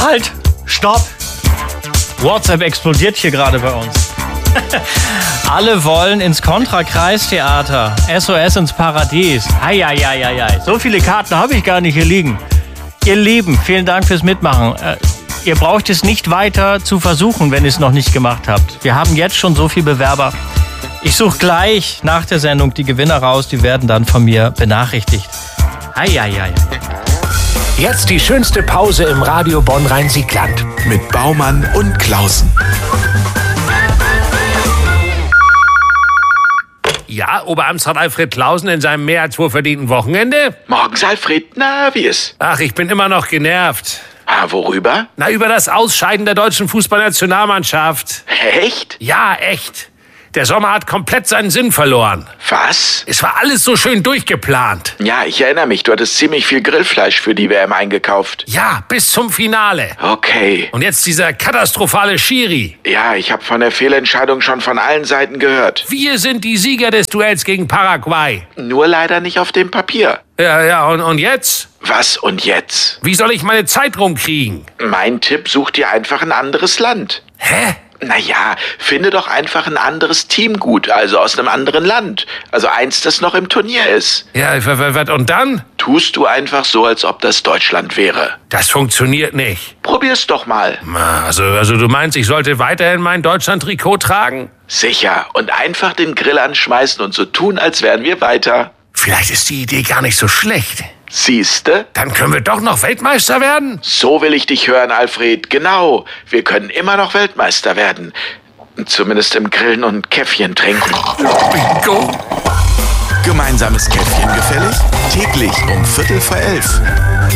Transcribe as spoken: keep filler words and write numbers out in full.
Halt! Stopp! WhatsApp explodiert hier gerade bei uns. Alle wollen ins Kontra-Kreistheater. S O S ins Paradies. Eieieiei. So viele Karten habe ich gar nicht hier liegen. Ihr Lieben, vielen Dank fürs Mitmachen. Äh, ihr braucht es nicht weiter zu versuchen, wenn ihr es noch nicht gemacht habt. Wir haben jetzt schon so viele Bewerber. Ich suche gleich nach der Sendung die Gewinner raus. Die werden dann von mir benachrichtigt. Eieiei. Jetzt die schönste Pause im Radio Bonn-Rhein-Siegland. Mit Baumann und Klausen. Ja, Oberamtsrat Alfred Klausen in seinem mehr als wohlverdienten Wochenende? Morgens, Alfred. Na, wie ist? Ach, ich bin immer noch genervt. Ah, worüber? Na, über das Ausscheiden der deutschen Fußballnationalmannschaft. Echt? Ja, echt. Der Sommer hat komplett seinen Sinn verloren. Was? Es war alles so schön durchgeplant. Ja, ich erinnere mich. Du hattest ziemlich viel Grillfleisch für die W M eingekauft. Ja, bis zum Finale. Okay. Und jetzt dieser katastrophale Schiri. Ja, ich habe von der Fehlentscheidung schon von allen Seiten gehört. Wir sind die Sieger des Duells gegen Paraguay. Nur leider nicht auf dem Papier. Ja, ja, und, und jetzt? Was und jetzt? Wie soll ich meine Zeit rumkriegen? Mein Tipp, such dir einfach ein anderes Land. Hä? Naja, finde doch einfach ein anderes Team gut, also aus einem anderen Land. Also eins, das noch im Turnier ist. Ja, was und dann? Tust du einfach so, als ob das Deutschland wäre. Das funktioniert nicht. Probier's doch mal. Also, also du meinst, ich sollte weiterhin mein Deutschland-Trikot tragen? Sicher. Und einfach den Grill anschmeißen und so tun, als wären wir weiter. Vielleicht ist die Idee gar nicht so schlecht. Siehste? Dann können wir doch noch Weltmeister werden? So will ich dich hören, Alfred. Genau. Wir können immer noch Weltmeister werden. Zumindest im Grillen und Käffchen trinken. Bingo. Gemeinsames Käffchen gefällig? Täglich um Viertel vor elf.